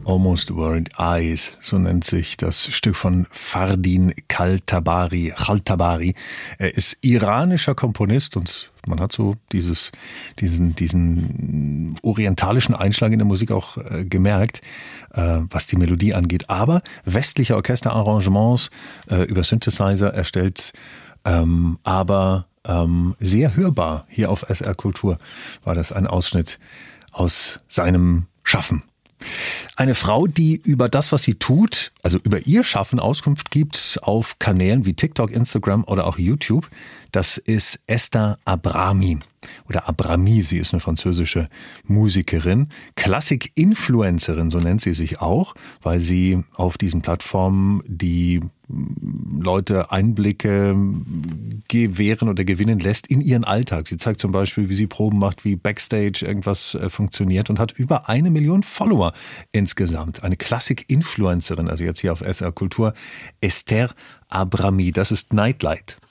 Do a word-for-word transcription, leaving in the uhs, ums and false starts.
Almost Worried Eyes, so nennt sich das Stück von Fardin Khaltabari. Khaltabari. Er ist iranischer Komponist und man hat so dieses, diesen, diesen orientalischen Einschlag in der Musik auch äh, gemerkt, äh, was die Melodie angeht. Aber westliche Orchesterarrangements äh, über Synthesizer erstellt, ähm, aber ähm, sehr hörbar. Hier auf S R Kultur war das ein Ausschnitt aus seinem Schaffen. Eine Frau, die über das, was sie tut, also über ihr Schaffen Auskunft gibt auf Kanälen wie TikTok, Instagram oder auch YouTube, das ist Esther Abrami oder Abrami. Sie ist eine französische Musikerin, Klassik-Influencerin, so nennt sie sich auch, weil sie auf diesen Plattformen die Leute Einblicke gewähren oder gewinnen lässt in ihren Alltag. Sie zeigt zum Beispiel, wie sie Proben macht, wie Backstage irgendwas funktioniert und hat über eine Million Follower insgesamt. Eine Klassik-Influencerin, also jetzt hier auf S R Kultur, Esther Abrami. Das ist Nightlight.